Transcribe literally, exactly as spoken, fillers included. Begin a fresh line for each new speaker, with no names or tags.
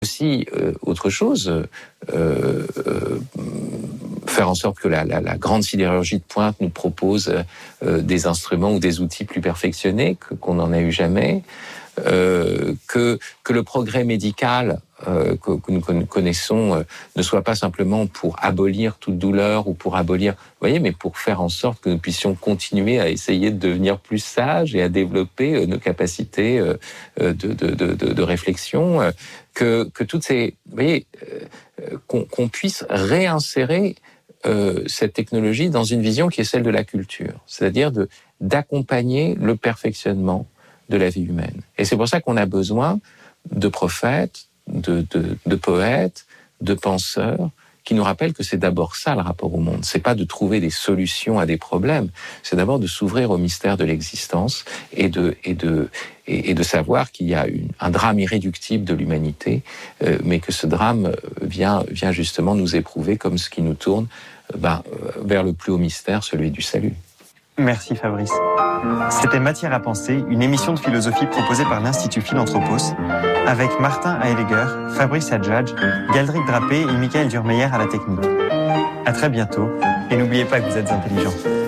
Aussi, euh, autre chose, euh, euh, faire en sorte que la, la, la grande sidérurgie de pointe nous propose euh, des instruments ou des outils plus perfectionnés que, qu'on n'en a eu jamais, euh, que, que le progrès médical euh, que, que nous connaissons euh, ne soit pas simplement pour abolir toute douleur ou pour abolir, vous voyez, mais pour faire en sorte que nous puissions continuer à essayer de devenir plus sages et à développer euh, nos capacités euh, de, de, de, de, de réflexion, euh, que, que toutes ces, vous voyez, euh, qu'on, qu'on puisse réinsérer euh, cette technologie dans une vision qui est celle de la culture, c'est-à-dire de, d'accompagner le perfectionnement de la vie humaine. Et c'est pour ça qu'on a besoin de prophètes, de, de, de poètes, de penseurs, qui nous rappellent que c'est d'abord ça le rapport au monde. C'est pas de trouver des solutions à des problèmes, c'est d'abord de s'ouvrir au mystère de l'existence et de, et de, et, et de savoir qu'il y a une, un drame irréductible de l'humanité, euh, mais que ce drame vient, vient justement nous éprouver comme ce qui nous tourne euh, ben, vers le plus haut mystère, celui du salut.
Merci Fabrice. C'était Matière à penser, une émission de philosophie proposée par l'Institut Philanthropos, avec Martin Heidegger, Fabrice Adjadj, Galdric Drapé et Michael Durmeyer à la technique. À très bientôt, et n'oubliez pas que vous êtes intelligents.